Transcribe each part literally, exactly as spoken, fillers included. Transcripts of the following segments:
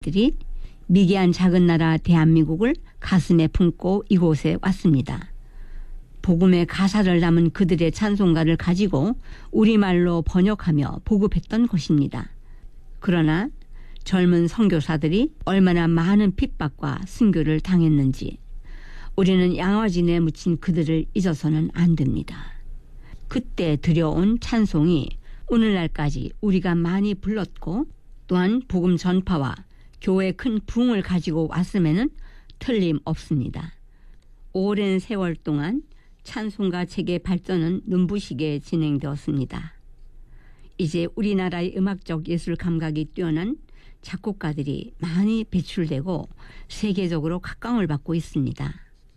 들이 미개한 작은 나라 대한민국을 가슴에 품고 이곳에 왔습니다. 복음의 가사를 담은 그들의 찬송가를 가지고 우리말로 번역하며 보급했던 것입니다. 그러나 젊은 선교사들이 얼마나 많은 핍박과 순교를 당했는지 우리는 양화진에 묻힌 그들을 잊어서는 안 됩니다. 그때 들여온 찬송이 오늘날까지 우리가 많이 불렀고 또한 복음 전파와 교회의 큰 부흥을 가지고 왔음에는 틀림없습니다. 오랜 세월 동안 찬송가 체계 발전은 눈부시게 진행되었습니다. 이제 우리나라의 음악적 예술 감각이 뛰어난 작곡가들이 많이 배출되고 세계적으로 각광을 받고 있습니다.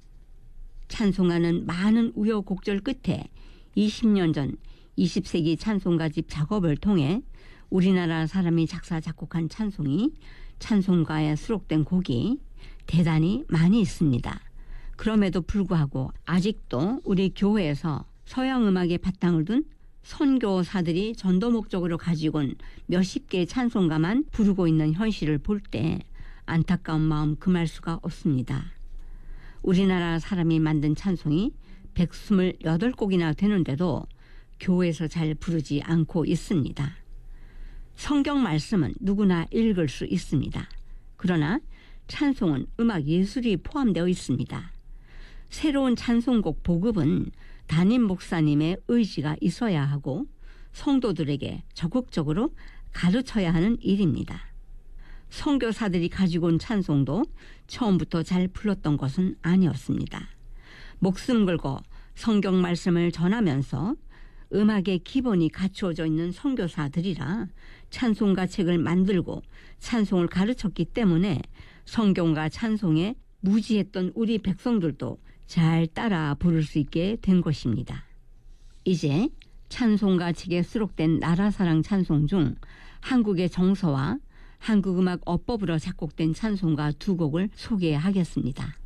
찬송가는 많은 우여곡절 끝에 이십 년 전 이십 세기 찬송가집 작업을 통해 우리나라 사람이 작사 작곡한 찬송이 찬송가에 수록된 곡이 대단히 많이 있습니다. 그럼에도 불구하고 아직도 우리 교회에서 서양 음악에 바탕을 둔 선교사들이 전도 목적으로 가지고 온 몇십 개의 찬송가만 부르고 있는 현실을 볼 때 안타까운 마음 금할 수가 없습니다. 우리나라 사람이 만든 찬송이 백이십팔 곡이나 되는데도 교회에서 잘 부르지 않고 있습니다. 성경 말씀은 누구나 읽을 수 있습니다. 그러나 찬송은 음악 예술이 포함되어 있습니다. 새로운 찬송곡 보급은 담임 목사님의 의지가 있어야 하고 성도들에게 적극적으로 가르쳐야 하는 일입니다. 선교사들이 가지고 온 찬송도 처음부터 잘 불렀던 것은 아니었습니다. 목숨 걸고 성경 말씀을 전하면서 음악의 기본이 갖추어져 있는 선교사들이라 찬송가 책을 만들고 찬송을 가르쳤기 때문에 성경과 찬송에 무지했던 우리 백성들도 잘 따라 부를 수 있게 된 것입니다. 이제 찬송가 책에 수록된 나라사랑 찬송 중 한국의 정서와 한국음악 어법으로 작곡된 찬송가 두 곡을 소개하겠습니다.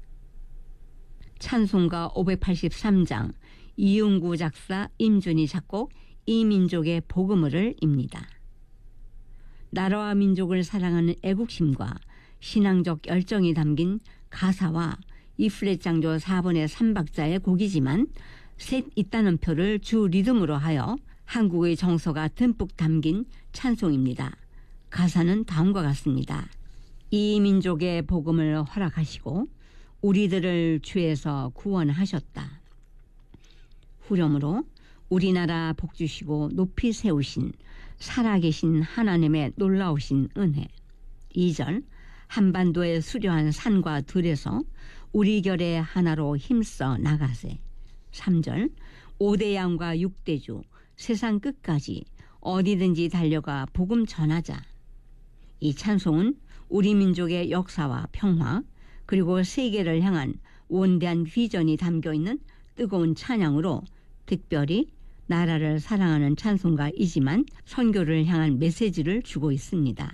찬송가 오백팔십삼 장 이용구 작사 임준희 작곡 이민족의 복음을입니다. 나라와 민족을 사랑하는 애국심과 신앙적 열정이 담긴 가사와 이플랫 장조 사 번의 삼 박자의 곡이지만 셋 있다는 표를 주 리듬으로 하여 한국의 정서가 듬뿍 담긴 찬송입니다. 가사는 다음과 같습니다. 이 민족의 복음을 허락하시고 우리들을 죄에서 구원하셨다. 후렴으로 우리나라 복주시고 높이 세우신 살아계신 하나님의 놀라우신 은혜. 이 절 한반도의 수려한 산과 들에서 우리 결의 하나로 힘써 나가세. 삼 절 오대 양과 육대주 세상 끝까지 어디든지 달려가 복음 전하자. 이 찬송은 우리 민족의 역사와 평화 그리고 세계를 향한 원대한 비전이 담겨있는 뜨거운 찬양으로 특별히 나라를 사랑하는 찬송가이지만 선교를 향한 메시지를 주고 있습니다.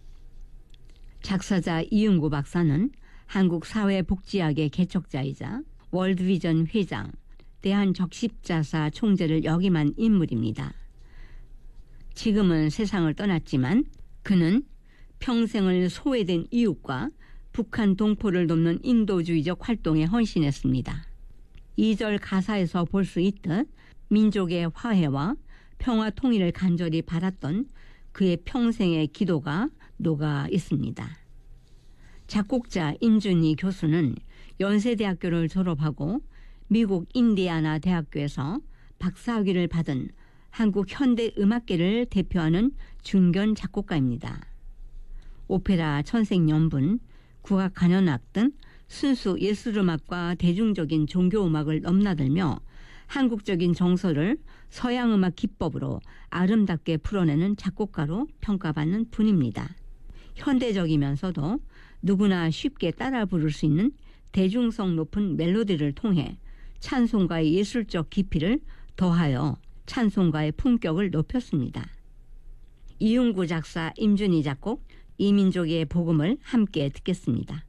작사자 이용구 박사는 한국사회복지학의 개척자이자 월드비전 회장, 대한적십자사 총재를 역임한 인물입니다. 지금은 세상을 떠났지만 그는 평생을 소외된 이웃과 북한 동포를 돕는 인도주의적 활동에 헌신했습니다. 이 절 가사에서 볼 수 있듯 민족의 화해와 평화 통일을 간절히 바랐던 그의 평생의 기도가 녹아 있습니다. 작곡자 임준희 교수는 연세대학교를 졸업하고 미국 인디애나 대학교에서 박사학위를 받은 한국 현대 음악계를 대표하는 중견 작곡가입니다. 오페라, 천생연분, 국악간현악 등 순수 예술음악과 대중적인 종교음악을 넘나들며 한국적인 정서를 서양음악 기법으로 아름답게 풀어내는 작곡가로 평가받는 분입니다. 현대적이면서도 누구나 쉽게 따라 부를 수 있는 대중성 높은 멜로디를 통해 찬송가의 예술적 깊이를 더하여 찬송가의 품격을 높였습니다. 이용구 작사 임준희 작곡 이민족의 복음을 함께 듣겠습니다.